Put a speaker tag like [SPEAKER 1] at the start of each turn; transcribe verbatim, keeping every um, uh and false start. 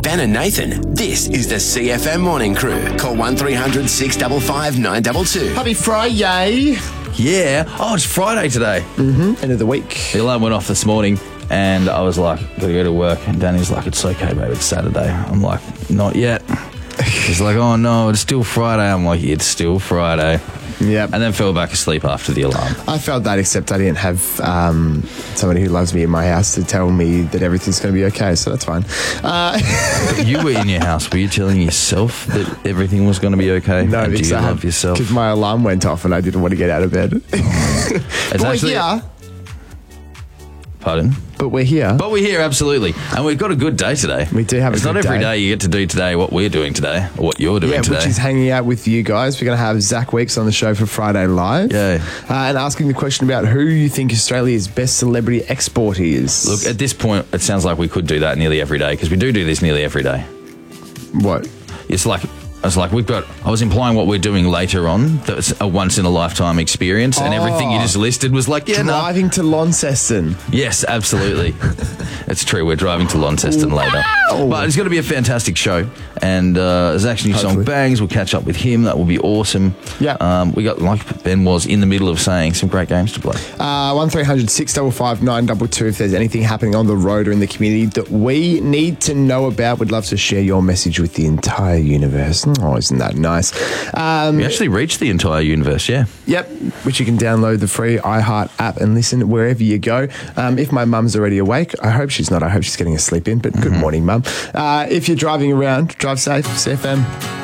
[SPEAKER 1] Ben and Nathan, this is the C F M Morning Crew. Call one three hundred six five five nine two two.
[SPEAKER 2] Happy Friday.
[SPEAKER 3] Yeah. Oh, it's Friday today.
[SPEAKER 2] Mm-hmm. End of the week.
[SPEAKER 3] The alarm went off this morning and I was like, gotta go to work. And Danny's like, it's okay, babe, it's Saturday. I'm like, not yet. He's like, oh no, it's still Friday. I'm like, it's still Friday.
[SPEAKER 2] Yep.
[SPEAKER 3] And then fell back asleep after the alarm.
[SPEAKER 2] I felt that, except I didn't have um, somebody who loves me in my house to tell me that everything's going to be okay, so that's fine. Uh,
[SPEAKER 3] But you were in your house. Were you telling yourself that everything was going to be okay?
[SPEAKER 2] no,
[SPEAKER 3] and do
[SPEAKER 2] because
[SPEAKER 3] you
[SPEAKER 2] I
[SPEAKER 3] love yourself?
[SPEAKER 2] Because my alarm went off and I didn't want to get out of bed.
[SPEAKER 3] It's
[SPEAKER 2] But
[SPEAKER 3] actually,
[SPEAKER 2] we're here.
[SPEAKER 3] Pardon?
[SPEAKER 2] But we're here.
[SPEAKER 3] But we're here, absolutely. And we've got a good day today.
[SPEAKER 2] We do have a
[SPEAKER 3] It's
[SPEAKER 2] good
[SPEAKER 3] not every
[SPEAKER 2] day.
[SPEAKER 3] day you get to do today what we're doing today, or what you're doing
[SPEAKER 2] Yeah,
[SPEAKER 3] today.
[SPEAKER 2] which is hanging out with you guys. We're going to have Zach Weeks on the show for Friday Live.
[SPEAKER 3] Yeah.
[SPEAKER 2] Uh, and asking the question about who you think Australia's best celebrity export is.
[SPEAKER 3] Look, at this point, it sounds like we could do that nearly every day, because we do do this nearly every day.
[SPEAKER 2] What?
[SPEAKER 3] It's like, it's like we've got, I was implying what we're doing later on, that's a once-in-a-lifetime experience, and everything you just listed was like, yeah, no.
[SPEAKER 2] Driving to Launceston.
[SPEAKER 3] Yes, absolutely. It's true, we're driving to Launceston later. But it's going to be a fantastic show, and uh, Zach's new
[SPEAKER 2] Hopefully.
[SPEAKER 3] song Bangs, we'll catch up with him, that will be awesome.
[SPEAKER 2] Yeah.
[SPEAKER 3] Um, we got, like Ben was in the middle of saying, some great games to play.
[SPEAKER 2] Uh, one three hundred six five five nine two two if there's anything happening on the road or in the community that we need to know about. We'd love to share your message with the entire universe. Oh, isn't that nice? Um,
[SPEAKER 3] We actually reached the entire universe, yeah.
[SPEAKER 2] Yep, which you can download the free iHeart app and listen wherever you go. Um, if my mum's already awake, I hope she's not. I hope she's getting a sleep in, but good morning, mum. Uh, if you're driving around, drive safe, C F M.